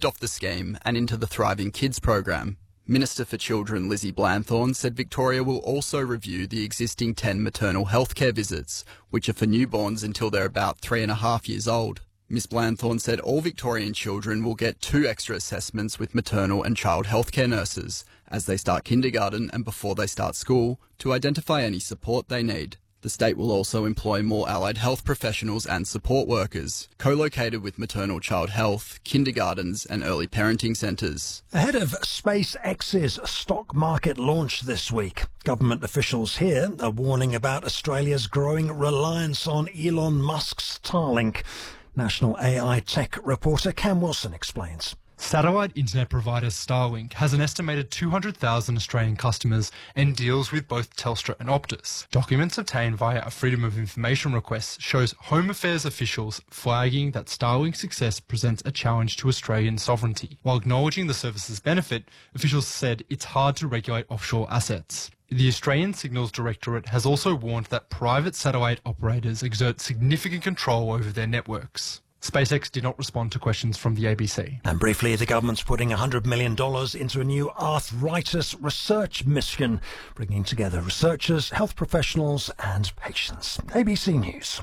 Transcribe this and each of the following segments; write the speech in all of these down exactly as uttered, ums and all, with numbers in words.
kicked off the scheme and into the Thriving Kids program. Minister for Children Lizzie Blanthorne said Victoria will also review the existing ten maternal healthcare visits, which are for newborns until they're about three and a half years old. Miss Blanthorne said all Victorian children will get two extra assessments with maternal and child healthcare nurses as they start kindergarten and before they start school to identify any support they need. The state will also employ more allied health professionals and support workers, co-located with maternal child health, kindergartens and early parenting centres. Ahead of SpaceX's stock market launch this week, government officials here are warning about Australia's growing reliance on Elon Musk's Starlink. National A I tech reporter Cam Wilson explains. Satellite internet provider Starlink has an estimated two hundred thousand Australian customers and deals with both Telstra and Optus. Documents obtained via a Freedom of Information request shows Home Affairs officials flagging that Starlink's success presents a challenge to Australian sovereignty. While acknowledging the service's benefit, officials said it's hard to regulate offshore assets. The Australian Signals Directorate has also warned that private satellite operators exert significant control over their networks. SpaceX did not respond to questions from the A B C. And briefly, the government's putting one hundred million dollars into a new arthritis research mission, bringing together researchers, health professionals and patients. A B C News.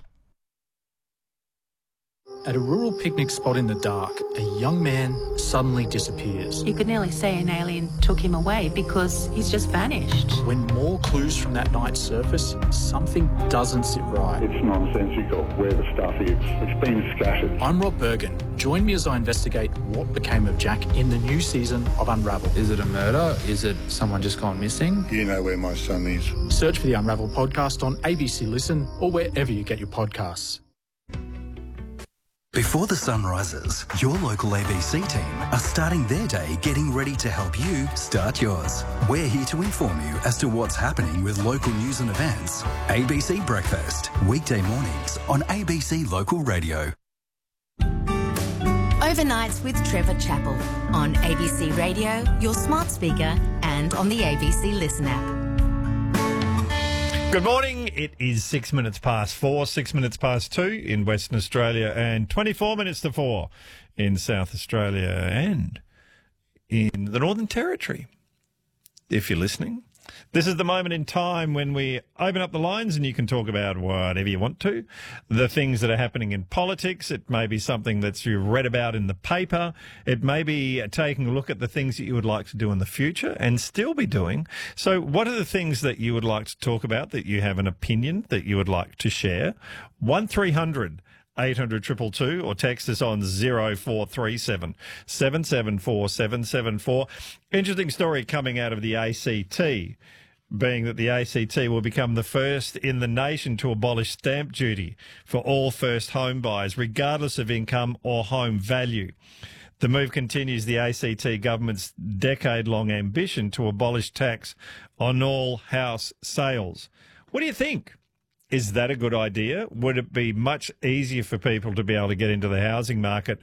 At a rural picnic spot in the dark, a young man suddenly disappears. You could nearly say an alien took him away because he's just vanished. When more clues from that night surface, something doesn't sit right. It's nonsensical where the stuff is. It's been scattered. I'm Rob Bergen. Join me as I investigate what became of Jack in the new season of Unravel. Is it a murder? Is it someone just gone missing? You know where my son is. Search for the Unravel podcast on A B C Listen or wherever you get your podcasts. Before the sun rises, your local A B C team are starting their day getting ready to help you start yours. We're here to inform you as to what's happening with local news and events. A B C Breakfast, weekday mornings on A B C Local Radio. Overnights with Trevor Chappell on A B C Radio, your smart speaker and on the A B C Listen app. Good morning. It is six minutes past four, six minutes past two in Western Australia and twenty-four minutes to four in South Australia and in the Northern Territory. If you're listening, this is the moment in time when we open up the lines and you can talk about whatever you want to. The things that are happening in politics. It may be something that you've read about in the paper. It may be taking a look at the things that you would like to do in the future and still be doing. So what are the things that you would like to talk about, that you have an opinion that you would like to share? one three hundred eight hundred two two two or text us on zero four three seven seven seven four seven seven four. Interesting story coming out of the A C T, being that the A C T will become the first in the nation to abolish stamp duty for all first home buyers, regardless of income or home value. The move continues the A C T government's decade-long ambition to abolish tax on all house sales. What do you think? Is that a good idea? Would it be much easier for people to be able to get into the housing market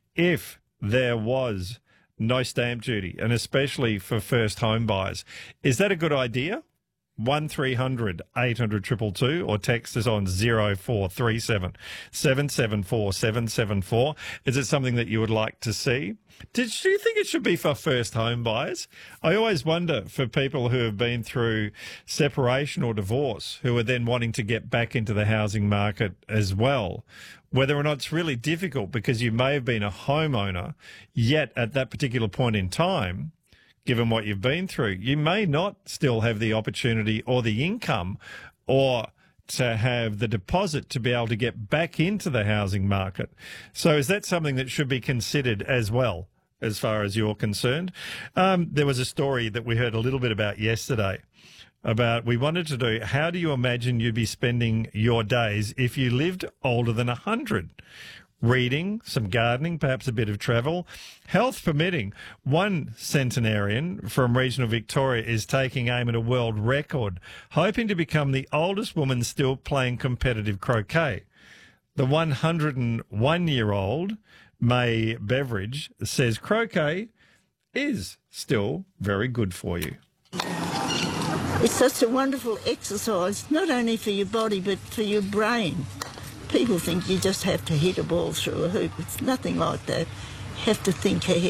if there was no stamp duty, and especially for first home buyers? Is that a good idea? one three hundred eight hundred two two two or text us on zero four three seven seven seven four seven seven four. Is it something that you would like to see? Did you think it should be for first home buyers? I always wonder, for people who have been through separation or divorce, who are then wanting to get back into the housing market as well, whether or not it's really difficult because you may have been a homeowner, yet at that particular point in time, given what you've been through, you may not still have the opportunity or the income or to have the deposit to be able to get back into the housing market. So is that something that should be considered as well, as far as you're concerned? Um, there was a story that we heard a little bit about yesterday about, we wanted to do, how do you imagine you'd be spending your days if you lived older than one hundred? Reading, some gardening, perhaps a bit of travel, health permitting. One centenarian from regional Victoria is taking aim at a world record, hoping to become the oldest woman still playing competitive croquet. The one hundred one-year-old May Beveridge says croquet is still very good for you. It's such a wonderful exercise, not only for your body but for your brain. People think you just have to hit a ball through a hoop. It's nothing like that. You have to think ahead.